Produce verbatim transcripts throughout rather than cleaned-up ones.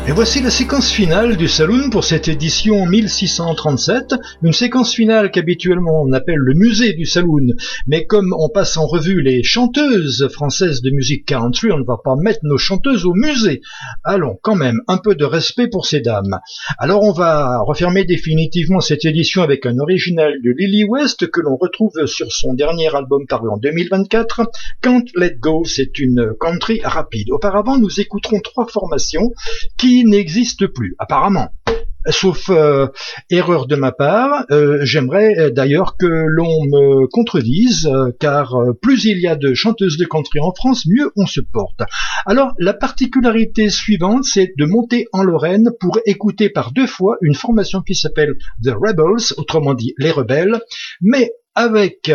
Et voici la séquence finale du Saloon pour cette édition mille six cent trente-sept, une séquence finale qu'habituellement on appelle le musée du Saloon, mais comme on passe en revue les chanteuses françaises de musique country, on ne va pas mettre nos chanteuses au musée. Allons, quand même, un peu de respect pour ces dames. Alors on va refermer définitivement cette édition avec un original de Lily West que l'on retrouve sur son dernier album paru en deux mille vingt-quatre, Can't Let Go, c'est une country rapide. Auparavant, nous écouterons trois formations qui n'existe plus, apparemment. Sauf euh, erreur de ma part, euh, j'aimerais euh, d'ailleurs que l'on me contredise, euh, car euh, plus il y a de chanteuses de country en France, mieux on se porte. Alors, la particularité suivante, c'est de monter en Lorraine pour écouter par deux fois une formation qui s'appelle The Rebels, autrement dit les rebelles, mais avec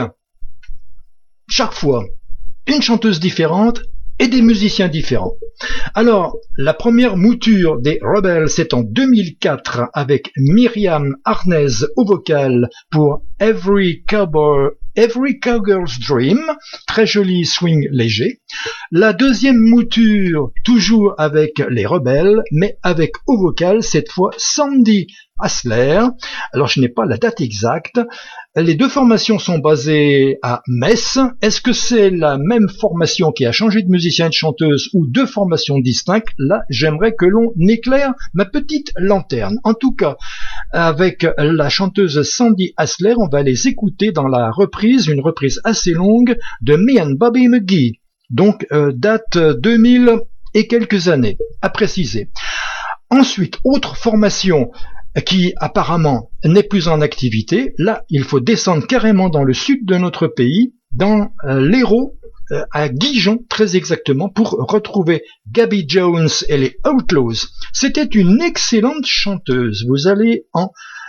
chaque fois une chanteuse différente et des musiciens différents. Alors, la première mouture des Rebels, c'est en deux mille quatre avec Myriam Arnez au vocal pour Every Cowboy, Every Cowgirl's Dream, très joli swing léger. La deuxième mouture, toujours avec les Rebels, mais avec au vocal, cette fois Sandy Hassler. Alors, je n'ai pas la date exacte. Les deux formations sont basées à Metz. Est-ce que c'est la même formation qui a changé de musicien et de chanteuse ou deux formations distinctes? Là, j'aimerais que l'on éclaire ma petite lanterne. En tout cas, avec la chanteuse Sandy Hassler, on va les écouter dans la reprise, une reprise assez longue de Me and Bobby McGee. Donc, euh, date deux mille et quelques années, à préciser. Ensuite, autre formation qui apparemment n'est plus en activité. Là, il faut descendre carrément dans le sud de notre pays, dans euh, l'Hérault, euh, à Dijon très exactement, pour retrouver Gabby Jones et les Outlaws. C'était une excellente chanteuse. Vous allez en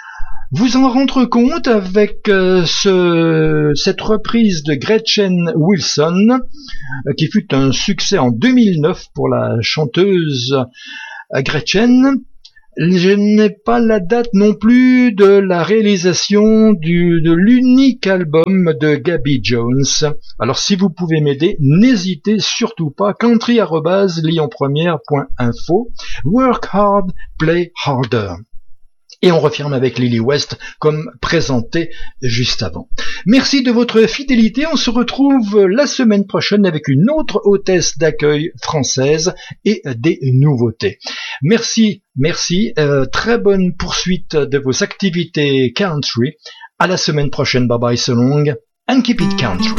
vous en rendre compte avec euh, ce, cette reprise de Gretchen Wilson, euh, qui fut un succès en deux mille neuf pour la chanteuse euh, Gretchen. Je n'ai pas la date non plus de la réalisation du, de l'unique album de Gabby Jones. Alors si vous pouvez m'aider, n'hésitez surtout pas, country arobase lyon première point info, work hard, play harder. Et on referme avec Lily West comme présenté juste avant. Merci de votre fidélité. On se retrouve la semaine prochaine avec une autre hôtesse d'accueil française et des nouveautés. Merci, merci. Euh, très bonne poursuite de vos activités country. À la semaine prochaine. Bye bye so long and keep it country.